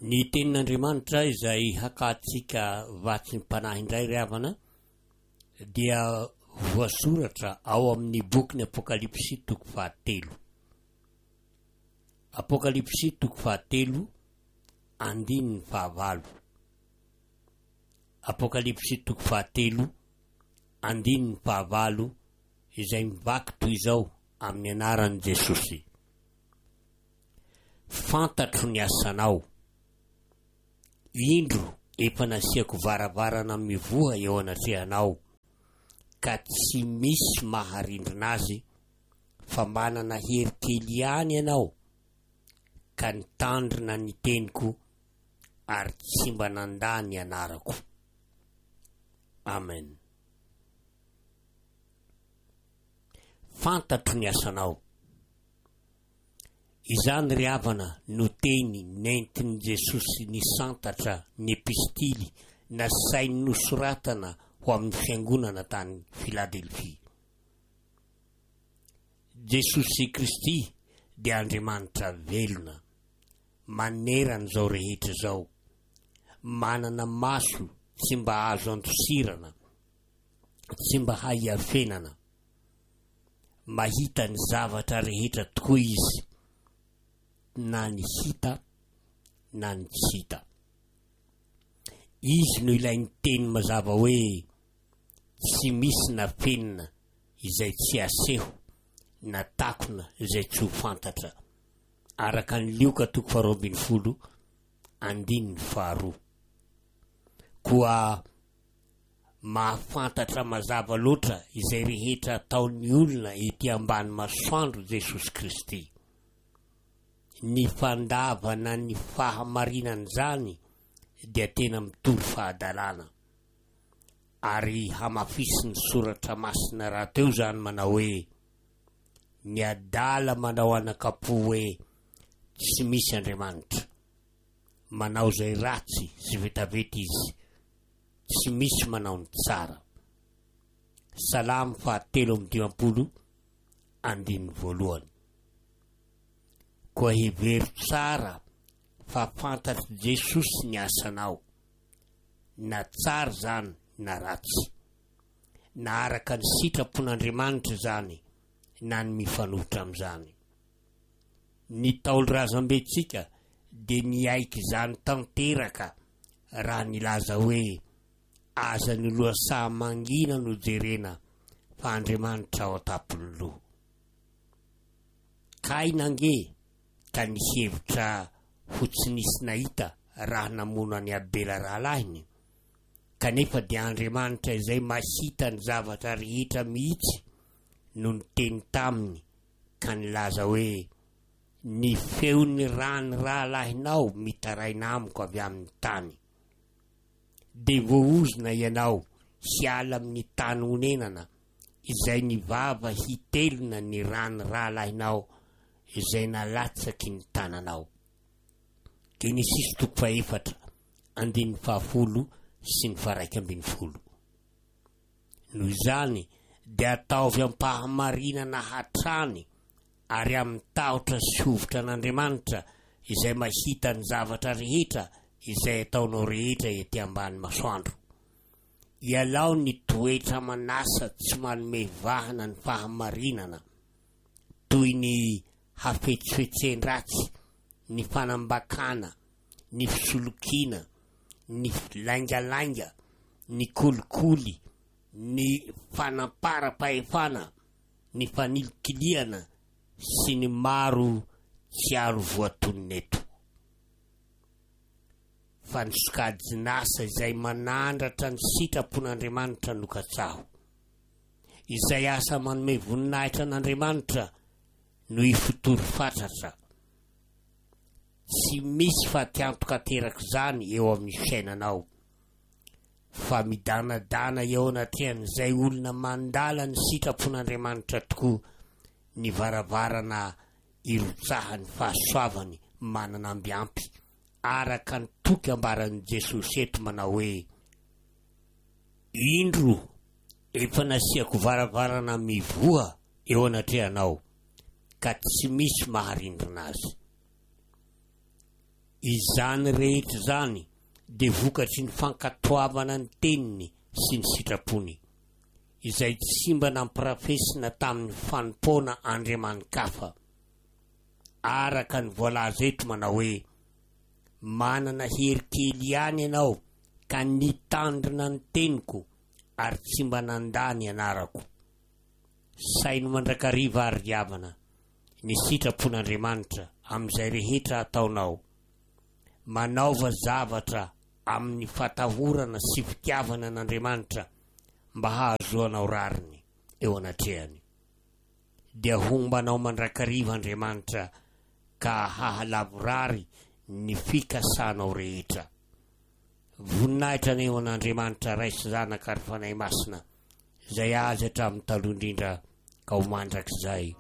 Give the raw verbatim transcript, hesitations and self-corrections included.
Ny tenin'Andriamanitra izay hakatsika vatsy ny mpanahy indray ry havana dia voasoratra ao amin'ny boky Apokalipsy toko fahatelo. Apokalipsy toko fahatelo andininy fahavalo. Apokalipsy toko fahatelo andininy fahavalo izay mivaky toy izao amin'ny anaran'i Jesosy. Fantatro ny asanao. Indro efa nasiako varavarana mivoha eo anatrehanao, ka tsy misy maharindrina azy, fa manana hery kely ihany ianao, ka nitandrina ny teniko ary tsy mba nandany anarako. Amen. Fantatro ny asanao. Izany ry havana no teny nentin'i Jesosy ny santatra ny epistily nasainy nosoratana ho amin'ny fiangonana tany Filadelfia. Jesosy Kristy dia Andriamanitra velona, manerana zao rehetra zao, manana maso tsy mba azo andosirana, tsy mba hay afenana, mahita ny zavatra rehetra tokoa izy, na ny hita na ny tsy hita. Izy no ilay ny teny mazava hoe tsy misy na fenina izay tsy aseho, na takona izay tsy ho fantatra, araka ny Lioka toko faharoa ambin'ny folo andininy faharoa. Koa mahafantatra mazava loatra izay rehetra ataon'ny olona ety ambany masoandro Jesosy Kristy. Ny fandavana ny fahamarinany zany dia tena mitory fahadalana, ary hamafisy ny soratra masina raha teo zany manao hoe ny adala manao anakapo hoe tsy misy Andriamanitra, manao zay ratsy sy vetavety izy, tsy misy manao ny tsara. Salamo fahatelo amby dimampolo andininy voalohany. Koa hevery tsara fa fantatry Jesosy ny asanao, na tsara zany na ratsy, na araka ny sitrapon'Andriamanitra zany na ny mifanohitra am'zany. Ny taolo-razam-betsika de ny aiky zany tanteraka raha nilaza hoe aza ny lohasaha mangina no jerena fa Andriamanitra ao atapony loha. Kai nange ka ny hevitra ho tsy nisy nahita raha namona ny Abela rahalahiny, kanefa dia Andriamanitra izay mahita ny zavatra rehetra mihitsy no niteny taminy, ka nilaza hoe ny feon'ny rany rahalahinao mitaraina amiko avy amin'ny tany. De voaozina ianao hiala amin'ny tany honenana izay ny vava hitelona ny rany rahalahinao izay nalatsaky ny tananao. Genesis toko faefatra andininy fahafolo sy ny faraika ambin'ny folo. Noho izany dia ataovy ampahamarinana hatrany ary amin'ny tahotra sy hovitra an'Andriamanitra izay mahita ny zavatra rehetra izay ataonao rehetra ety ambany masoandro. Ialao ny toetra manasa tsy manome vahana ny fahamarinana, toy ny hafetsifetsen-dratsy, ny fanambakana, ny fisolokina, ny laingalainga, ny kolikoly, ny fanampara-pahefana, ny fanilikiliana sy ny maro tsy aro voatonneto. Fa ny sokajinasa izay manandratra ny sitrapon'Andriamanitra no katsaho, izay asa manome voninahitra an'Andriamanitra no ifotory fatratra. Tsy misy fatiantoka teraka zany eo amin'ny fiainanao, fa midanadana eo anatrehan'izay olona mandala ny sitrapon'Andriamanitra tokoa ny varavarana irotsahany fahasoavany manana ambiampy, araka ny toky ambaran'i Jesosy eto manao hoe indro efa nasiako varavarana mivoha eo anatrehanao, ka tsy misy maharindrina azy. izany rehetra zany dia vokatry ny fankatoavana ny teniny sy ny sitrapony izay tsy mba nampirafesina tamin'ny fanompoana Andriamanikafa. Araka ny voalaza eto manao hoe manana hery kely ihany ianao ka nitandrina ny teniko ary tsy mba nandany anarako. Saino mandrakariva ary diavana ny sitrapon'Andriamanitra amin'izay rehetra ataonao. Manaova zavatra amin'ny fatahorana sy fitiavana n'Andriamanitra mba hahazoanao rariny eo anatrehany. Dia hombanao mandrakariva Andriamanitra ka hahalavorary ny fikasanao rehetra. Voninahitra ny eo an'Andriamanitra raisy zanaka ary fanahy masina izay azy hatramin'ny taloha indrindra ka ho mandrakizay.